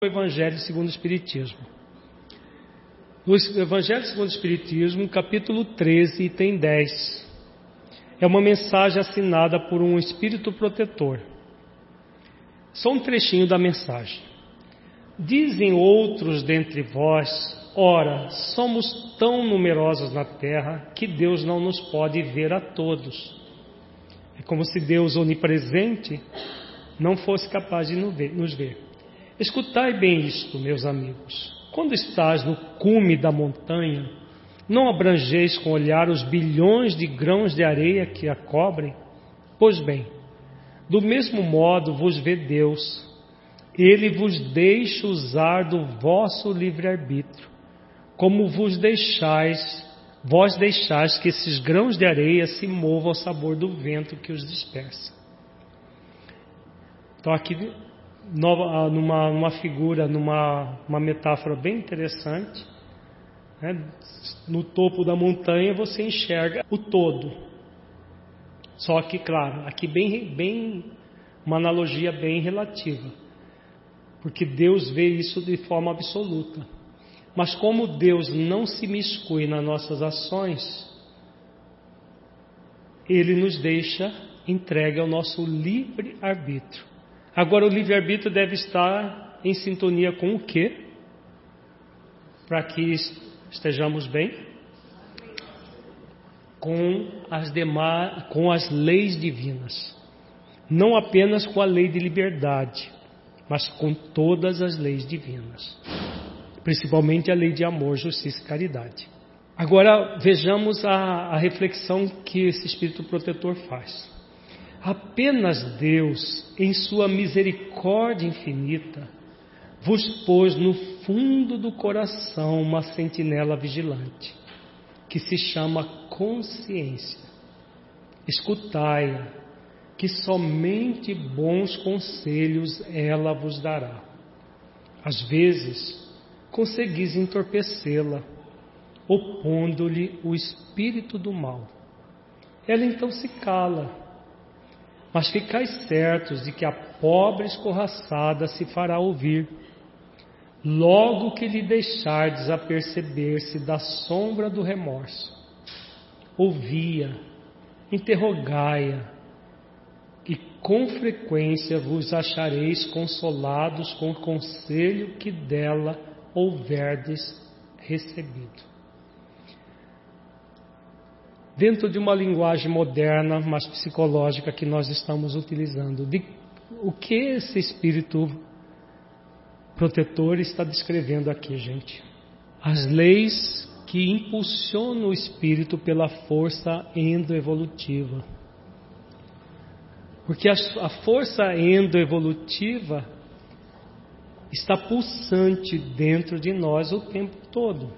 O Evangelho segundo o Espiritismo. No Evangelho segundo o Espiritismo, capítulo 13, item 10, é uma mensagem assinada por um espírito protetor. Só um trechinho da mensagem. Dizem outros dentre vós, ora, somos tão numerosos na terra que Deus não nos pode ver a todos. É como se Deus onipresente não fosse capaz de nos ver. Escutai bem isto, meus amigos. Quando estás no cume da montanha, não abrangeis com olhar os bilhões de grãos de areia que a cobrem? Pois bem, do mesmo modo vos vê Deus. Ele vos deixa usar do vosso livre-arbítrio, como vós deixais que esses grãos de areia se movam ao sabor do vento que os dispersa. Então aqui, numa figura, numa metáfora bem interessante, né? No topo da montanha você enxerga o todo. Só que, claro, aqui bem uma analogia bem relativa, porque Deus vê isso de forma absoluta. Mas como Deus não se miscui nas nossas ações, Ele nos deixa entregue ao nosso livre-arbítrio. Agora, o livre-arbítrio deve estar em sintonia com o quê? Para que estejamos bem? Com as leis divinas. Não apenas com a lei de liberdade, mas com todas as leis divinas. Principalmente a lei de amor, justiça e caridade. Agora, vejamos a reflexão que esse Espírito Protetor faz. Apenas Deus, em sua misericórdia infinita, vos pôs no fundo do coração uma sentinela vigilante, que se chama consciência. Escutai-a, que somente bons conselhos ela vos dará. Às vezes, conseguis entorpecê-la, opondo-lhe o espírito do mal. Ela então se cala, mas ficais certos de que a pobre escorraçada se fará ouvir, logo que lhe deixardes aperceber-se da sombra do remorso. Ouvi-a, interrogai-a, e com frequência vos achareis consolados com o conselho que dela houverdes recebido. Dentro de uma linguagem moderna, mas psicológica que nós estamos utilizando, o que esse Espírito Protetor está descrevendo aqui, gente? As leis que impulsionam o Espírito pela força endoevolutiva. Porque a força endoevolutiva está pulsante dentro de nós o tempo todo.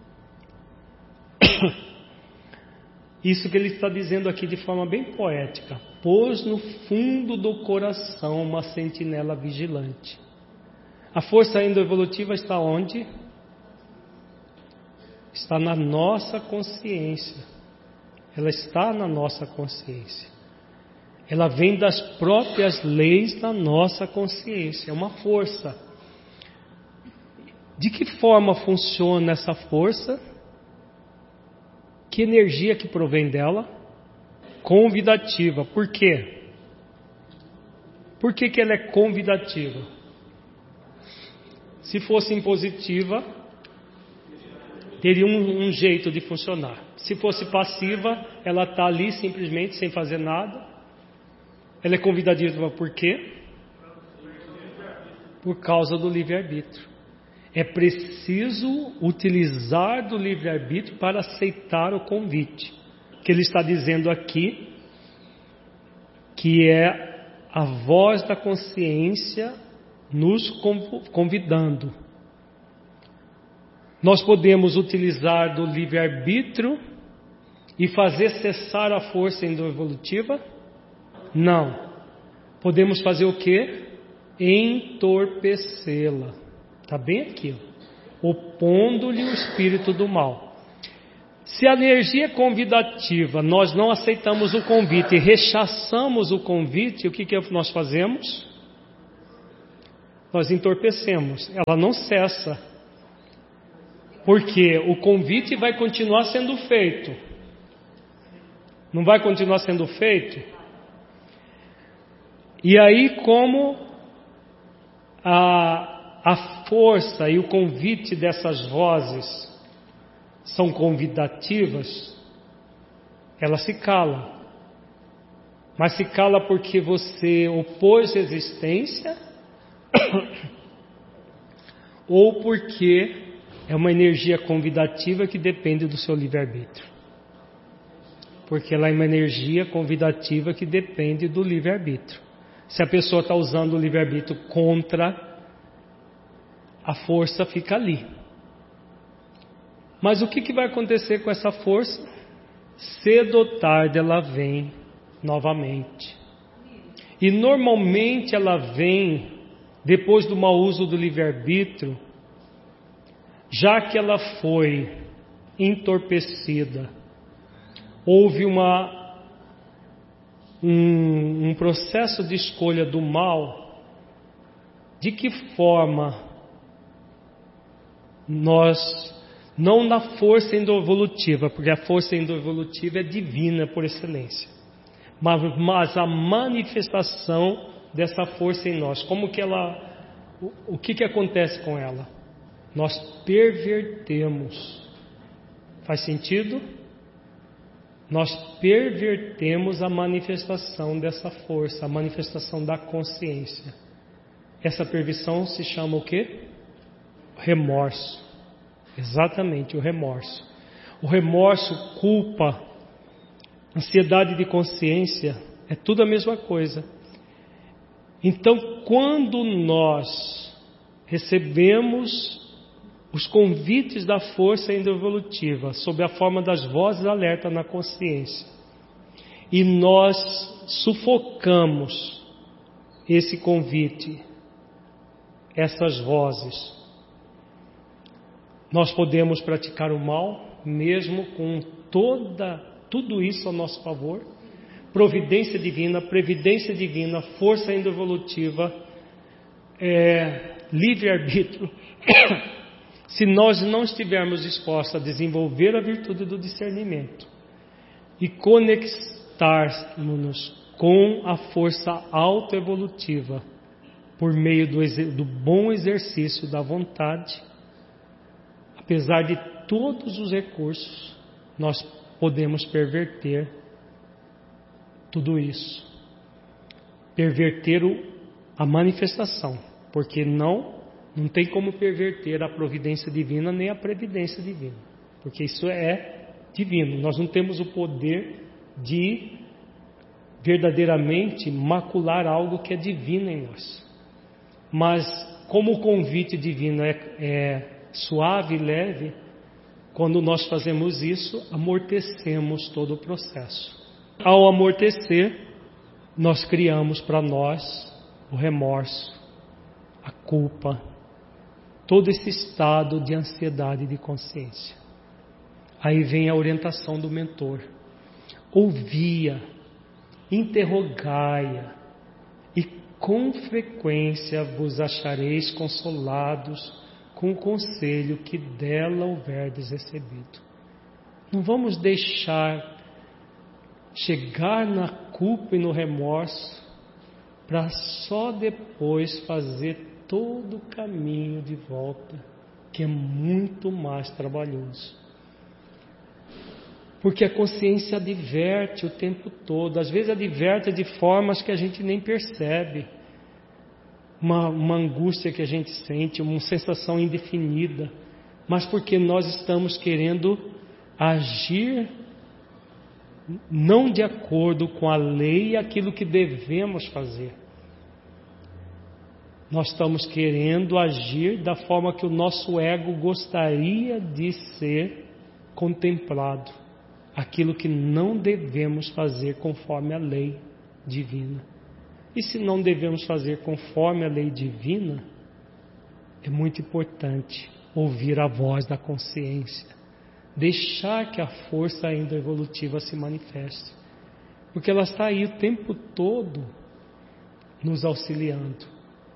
Isso que ele está dizendo aqui de forma bem poética. Pôs no fundo do coração uma sentinela vigilante. A força endoevolutiva está onde? Está na nossa consciência. Ela está na nossa consciência. Ela vem das próprias leis da nossa consciência. É uma força. De que forma funciona essa força? Que energia que provém dela? Convidativa. Por quê? Por que ela é convidativa? Se fosse impositiva, teria um jeito de funcionar. Se fosse passiva, ela está ali simplesmente sem fazer nada. Ela é convidativa por quê? Por causa do livre-arbítrio. É preciso utilizar do livre-arbítrio para aceitar o convite. Que ele está dizendo aqui, que é a voz da consciência nos convidando. Nós podemos utilizar do livre-arbítrio e fazer cessar a força endoevolutiva? Não. Podemos fazer o quê? Entorpecê-la. Está bem aqui, opondo-lhe o espírito do mal. Se a energia é convidativa, nós não aceitamos o convite e rechaçamos o convite, o que nós fazemos? nós entorpecemos. Ela não cessa, porque o convite vai continuar sendo feito. Não vai continuar sendo feito? E aí, como a força e o convite dessas vozes são convidativas, ela se cala. Mas se cala porque você opôs resistência ou porque é uma energia convidativa que depende do seu livre-arbítrio. Porque ela é uma energia convidativa que depende do livre-arbítrio. Se a pessoa está usando o livre-arbítrio contra, a força fica ali. Mas o que vai acontecer com essa força? Cedo ou tarde ela vem novamente. E normalmente ela vem depois do mau uso do livre-arbítrio, já que ela foi entorpecida. Houve um processo de escolha do mal. De que forma nós, não na força endoevolutiva, porque a força endoevolutiva é divina por excelência, mas a manifestação dessa força em nós, como que ela, o que acontece com ela? Nós pervertemos. Faz sentido? Nós pervertemos a manifestação dessa força, a manifestação da consciência. Essa perversão se chama o quê? Remorso. Exatamente, o remorso. O remorso, culpa, ansiedade de consciência, é tudo a mesma coisa. Então, quando nós recebemos os convites da força endoevolutiva, sob a forma das vozes alerta na consciência, e nós sufocamos esse convite, essas vozes, nós podemos praticar o mal, mesmo com tudo isso a nosso favor. Providência divina, previdência divina, força endoevolutiva, livre-arbítrio. Se nós não estivermos dispostos a desenvolver a virtude do discernimento e conectarmos-nos com a força autoevolutiva por meio do bom exercício da vontade, apesar de todos os recursos, nós podemos perverter tudo isso. Perverter a manifestação, porque não tem como perverter a providência divina nem a previdência divina, porque isso é divino. Nós não temos o poder de verdadeiramente macular algo que é divino em nós. Mas como o convite divino é suave e leve, quando nós fazemos isso, amortecemos todo o processo. Ao amortecer, nós criamos para nós o remorso, a culpa, todo esse estado de ansiedade e de consciência. Aí vem a orientação do mentor. Ouvia, interrogai-a, e com frequência vos achareis consolados com o conselho que dela houverdes recebido. Não vamos deixar chegar na culpa e no remorso para só depois fazer todo o caminho de volta, que é muito mais trabalhoso. Porque a consciência adverte o tempo todo, às vezes adverte de formas que a gente nem percebe. Uma angústia que a gente sente, uma sensação indefinida, mas porque nós estamos querendo agir não de acordo com a lei e aquilo que devemos fazer. Nós estamos querendo agir da forma que o nosso ego gostaria de ser contemplado, aquilo que não devemos fazer conforme a lei divina. E se não devemos fazer conforme a lei divina, é muito importante ouvir a voz da consciência, deixar que a força ainda evolutiva se manifeste, porque ela está aí o tempo todo nos auxiliando.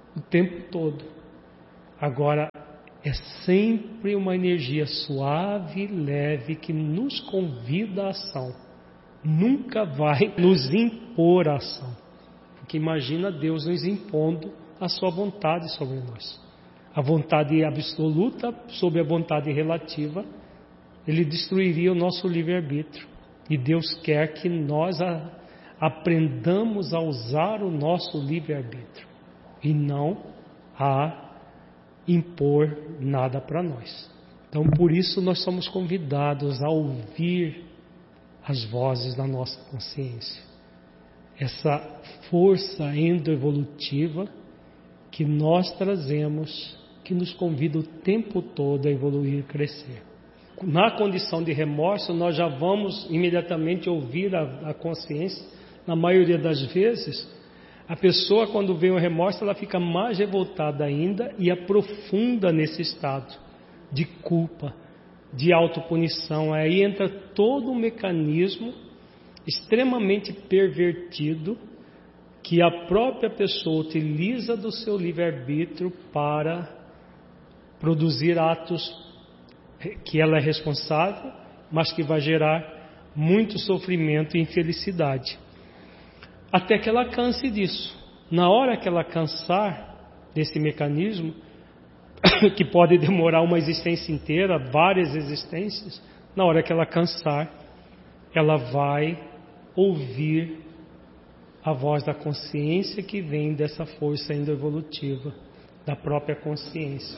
o tempo todo. Agora, é sempre uma energia suave, leve, que nos convida à ação. Nunca vai nos impor a ação. Porque imagina Deus nos impondo a sua vontade sobre nós. A vontade absoluta sobre a vontade relativa, Ele destruiria o nosso livre-arbítrio. E Deus quer que nós aprendamos a usar o nosso livre-arbítrio e não a impor nada para nós. Então, por isso, nós somos convidados a ouvir as vozes da nossa consciência. Essa força endoevolutiva que nós trazemos, que nos convida o tempo todo a evoluir e crescer. Na condição de remorso, nós já vamos imediatamente ouvir a consciência. Na maioria das vezes, a pessoa, quando vê o remorso, ela fica mais revoltada ainda e aprofunda nesse estado de culpa, de autopunição. Aí entra todo um mecanismo extremamente pervertido que a própria pessoa utiliza do seu livre-arbítrio para produzir atos que ela é responsável, mas que vai gerar muito sofrimento e infelicidade. Até que ela canse disso. Na hora que ela cansar desse mecanismo, que pode demorar uma existência inteira, várias existências, na hora que ela cansar, ela vai ouvir a voz da consciência que vem dessa força endoevolutiva, da própria consciência.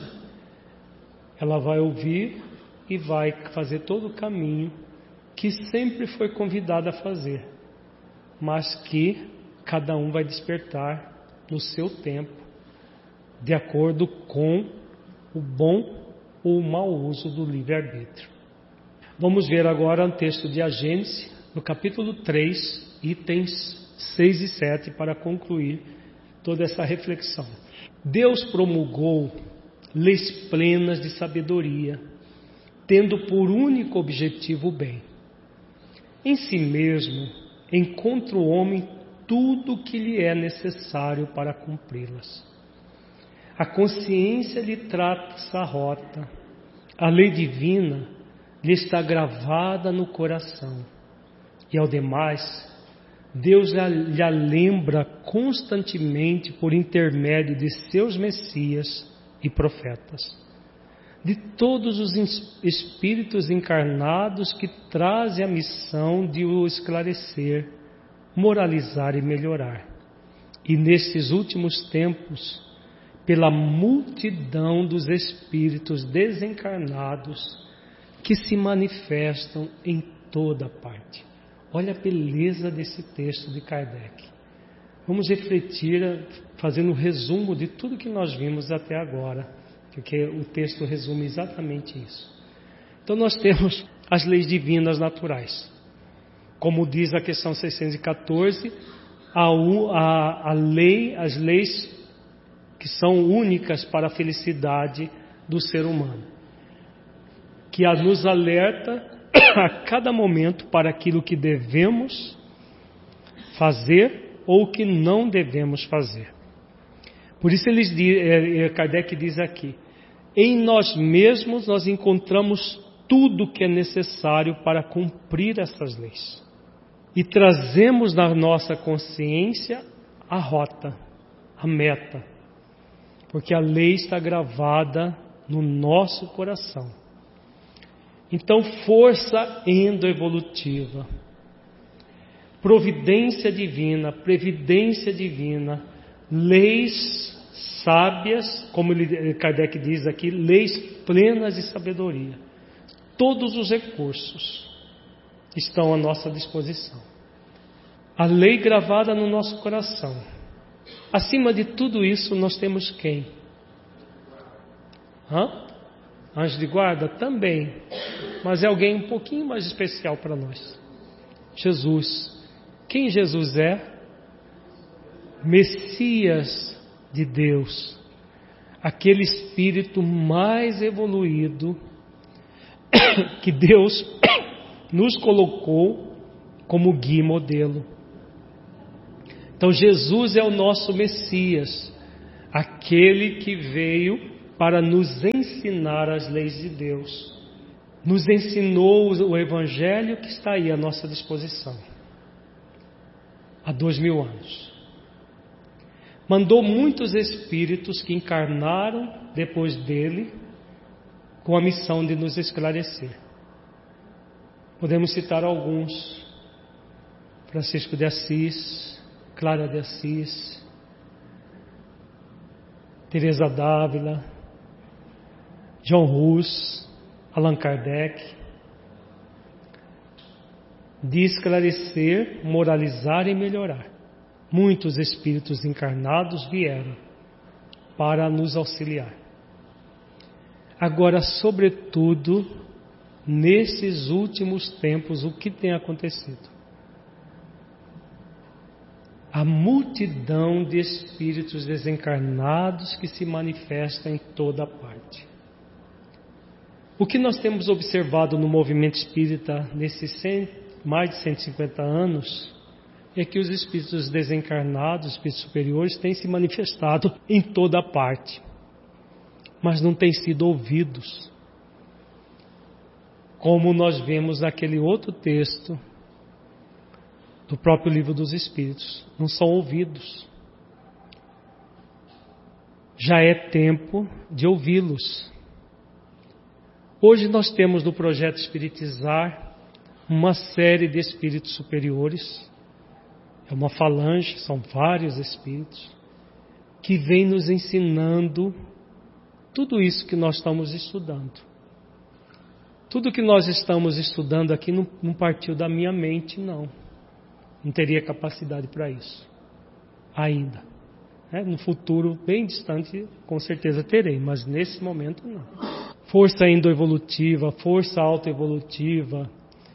Ela vai ouvir e vai fazer todo o caminho que sempre foi convidada a fazer, mas que cada um vai despertar no seu tempo, de acordo com o bom ou o mau uso do livre-arbítrio. Vamos ver agora o texto de A Gênese, no capítulo 3, itens 6 e 7, para concluir toda essa reflexão. Deus promulgou leis plenas de sabedoria, tendo por único objetivo o bem. Em si mesmo, encontra o homem tudo o que lhe é necessário para cumpri-las. A consciência lhe traça a rota, a lei divina lhe está gravada no coração, e ao demais, Deus lhe a lembra constantemente por intermédio de seus messias e profetas, de todos os espíritos encarnados que trazem a missão de o esclarecer, moralizar e melhorar. E nesses últimos tempos, pela multidão dos espíritos desencarnados que se manifestam em toda parte. Olha a beleza desse texto de Kardec. Vamos refletir, fazendo um resumo de tudo que nós vimos até agora, porque o texto resume exatamente isso. Então nós temos as leis divinas naturais. Como diz a questão 614, as leis que são únicas para a felicidade do ser humano, que nos alerta a cada momento para aquilo que devemos fazer ou que não devemos fazer. Por isso Kardec diz aqui: em nós mesmos nós encontramos tudo que é necessário para cumprir essas leis. E trazemos na nossa consciência a rota, a meta. Porque a lei está gravada no nosso coração. Então, força endoevolutiva, providência divina, previdência divina, leis sábias, como Kardec diz aqui, leis plenas de sabedoria. Todos os recursos estão à nossa disposição. A lei gravada no nosso coração. Acima de tudo isso, nós temos quem? Anjo de guarda? Também. Mas é alguém um pouquinho mais especial para nós. Jesus. Quem Jesus é? Messias de Deus. Aquele espírito mais evoluído que Deus nos colocou como guia e modelo. Então Jesus é o nosso Messias, aquele que veio para nos ensinar as leis de Deus, nos ensinou o Evangelho que está aí à nossa disposição, há 2000 anos. Mandou muitos espíritos que encarnaram depois dele, com a missão de nos esclarecer. Podemos citar alguns: Francisco de Assis, Clara de Assis, Teresa d'Ávila, John Hus, Allan Kardec, de esclarecer, moralizar e melhorar. Muitos espíritos encarnados vieram para nos auxiliar. Agora, sobretudo, nesses últimos tempos, o que tem acontecido? A multidão de espíritos desencarnados que se manifesta em toda parte. O que nós temos observado no movimento espírita nesses mais de 150 anos é que os espíritos desencarnados, espíritos superiores, têm se manifestado em toda parte, mas não têm sido ouvidos. Como nós vemos naquele outro texto do próprio Livro dos Espíritos, não são ouvidos. Já é tempo de ouvi-los. Hoje nós temos no projeto Espiritizar uma série de espíritos superiores, é uma falange, são vários espíritos, que vêm nos ensinando tudo isso que nós estamos estudando. Tudo que nós estamos estudando aqui não partiu da minha mente, não. Não teria capacidade para isso, ainda. No futuro bem distante, com certeza terei, mas nesse momento não. Força endoevolutiva, força autoevolutiva,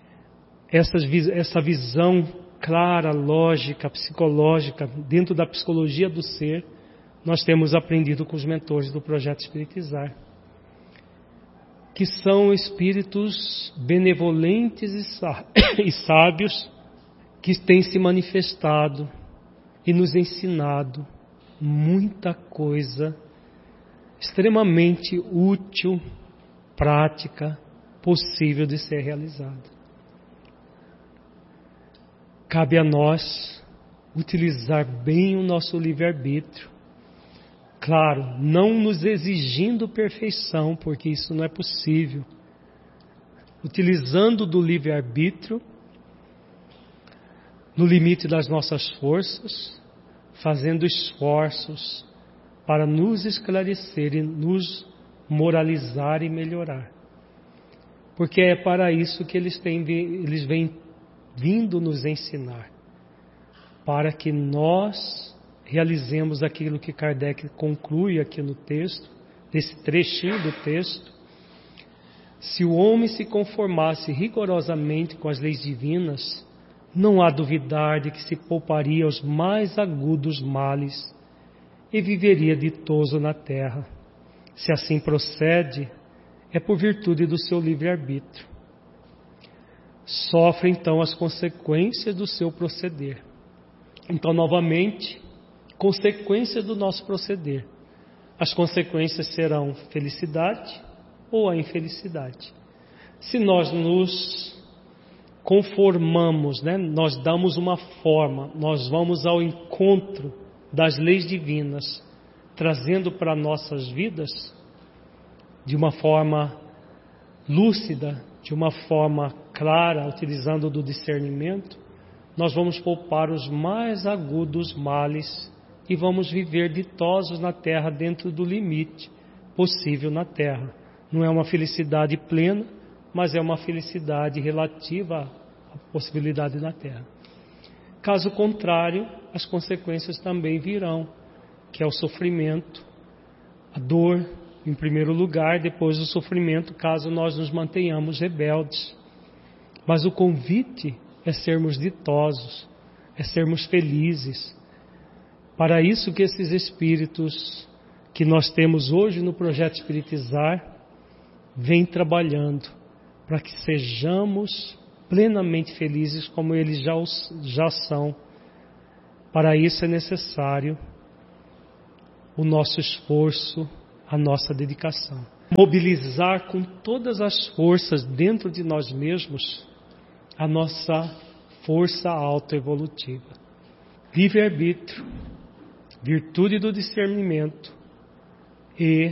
essa visão clara, lógica, psicológica, dentro da psicologia do ser, nós temos aprendido com os mentores do projeto Espiritizar, que são espíritos benevolentes e sábios, que têm se manifestado e nos ensinado muita coisa extremamente útil, prática, possível de ser realizada. Cabe a nós utilizar bem o nosso livre-arbítrio. Claro, não nos exigindo perfeição, porque isso não é possível. Utilizando do livre-arbítrio, no limite das nossas forças, fazendo esforços para nos esclarecer e nos moralizar e melhorar. Porque é para isso que eles vêm vindo nos ensinar, para que nós realizemos aquilo que Kardec conclui aqui no texto, nesse trechinho do texto. Se o homem se conformasse rigorosamente com as leis divinas, não há duvidar de que se pouparia os mais agudos males e viveria ditoso na terra. Se assim procede, é por virtude do seu livre-arbítrio. Sofre então as consequências do seu proceder. Então, novamente, consequências do nosso proceder. As consequências serão felicidade ou a infelicidade. Se nós nos conformamos, nós damos uma forma, nós vamos ao encontro das leis divinas, trazendo para nossas vidas de uma forma lúcida, de uma forma clara, utilizando do discernimento, nós vamos poupar os mais agudos males e vamos viver ditosos na terra dentro do limite possível na terra. Não é uma felicidade plena, mas é uma felicidade relativa à possibilidade na terra. Caso contrário, as consequências também virão, que é o sofrimento, a dor, em primeiro lugar, depois o sofrimento, caso nós nos mantenhamos rebeldes. Mas o convite é sermos ditosos, é sermos felizes. Para isso que esses espíritos que nós temos hoje no projeto Espiritizar vêm trabalhando para que sejamos plenamente felizes como eles já são. Para isso é necessário o nosso esforço, a nossa dedicação. Mobilizar com todas as forças dentro de nós mesmos a nossa força autoevolutiva. Livre-arbítrio, virtude do discernimento e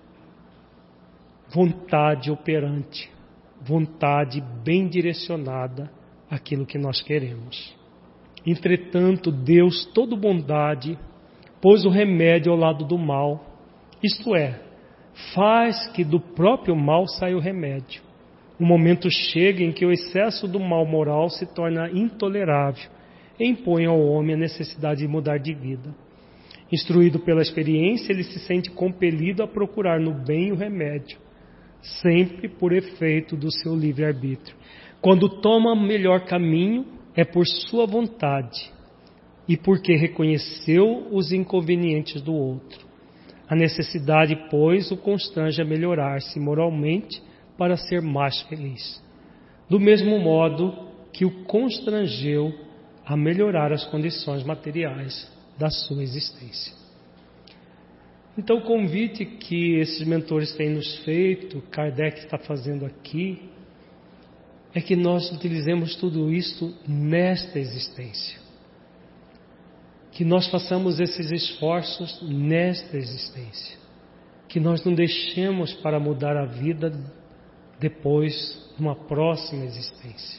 vontade operante, vontade bem direcionada àquilo que nós queremos. Entretanto, Deus, todo bondade, pôs o remédio ao lado do mal, isto é, faz que do próprio mal saia o remédio. O momento chega em que o excesso do mal moral se torna intolerável e impõe ao homem a necessidade de mudar de vida. Instruído pela experiência, ele se sente compelido a procurar no bem o remédio, sempre por efeito do seu livre-arbítrio. Quando toma o melhor caminho, é por sua vontade e porque reconheceu os inconvenientes do outro. A necessidade, pois, o constrange a melhorar-se moralmente para ser mais feliz. Do mesmo modo que o constrangeu a melhorar as condições materiais da sua existência. Então, o convite que esses mentores têm nos feito, Kardec está fazendo aqui, é que nós utilizemos tudo isso nesta existência. Que nós façamos esses esforços nesta existência. Que nós não deixemos para mudar a vida depois, numa próxima existência.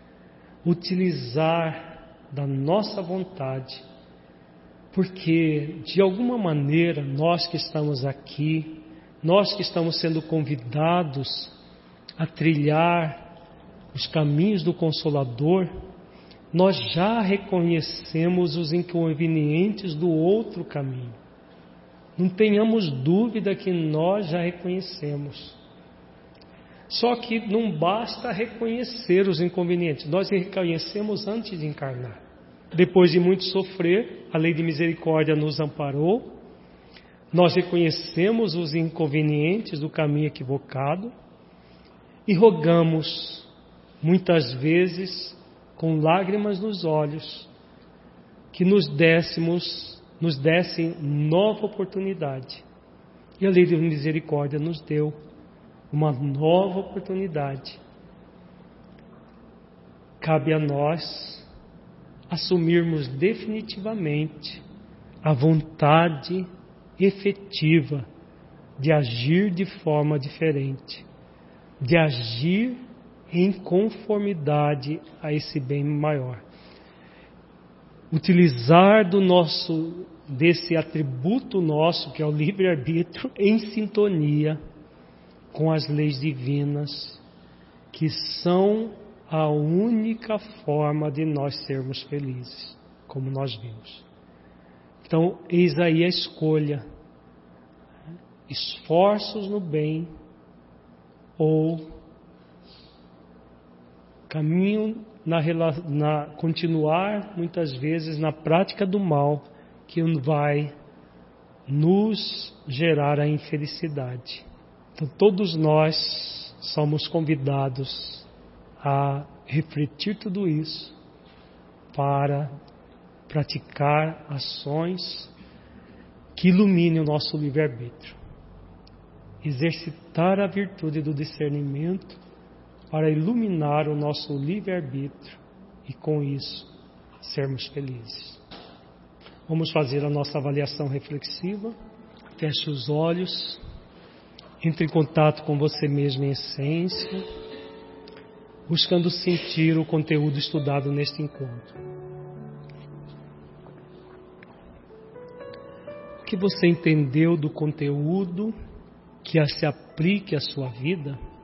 Utilizar da nossa vontade, porque de alguma maneira nós que estamos aqui, nós que estamos sendo convidados a trilhar os caminhos do Consolador, nós já reconhecemos os inconvenientes do outro caminho. Não tenhamos dúvida que nós já reconhecemos. Só que não basta reconhecer os inconvenientes, nós reconhecemos antes de encarnar. Depois de muito sofrer, a lei de misericórdia nos amparou, nós reconhecemos os inconvenientes do caminho equivocado e rogamos, muitas vezes, com lágrimas nos olhos, que nos dessem nova oportunidade. E a lei de misericórdia nos deu uma nova oportunidade. Cabe a nós assumirmos definitivamente a vontade efetiva de agir de forma diferente, de agir em conformidade a esse bem maior. Utilizar desse atributo nosso, que é o livre-arbítrio, em sintonia com as leis divinas, que são a única forma de nós sermos felizes, como nós vimos. Então, eis aí a escolha: esforços no bem ou caminho continuar muitas vezes na prática do mal, que vai nos gerar a infelicidade. Então, todos nós somos convidados a refletir tudo isso para praticar ações que iluminem o nosso livre-arbítrio. Exercitar a virtude do discernimento para iluminar o nosso livre-arbítrio e, com isso, sermos felizes. Vamos fazer a nossa avaliação reflexiva. Feche os olhos. Entre em contato com você mesmo em essência, buscando sentir o conteúdo estudado neste encontro. O que você entendeu do conteúdo que se aplique à sua vida?